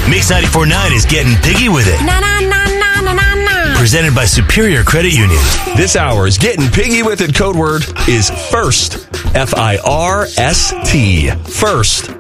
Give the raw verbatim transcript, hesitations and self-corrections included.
Mix ninety-four point nine is getting piggy with it. Na na na na na na na. Presented by Superior Credit Union. This hour's Getting Piggy with It code word is FIRST. F I R S T. FIRST.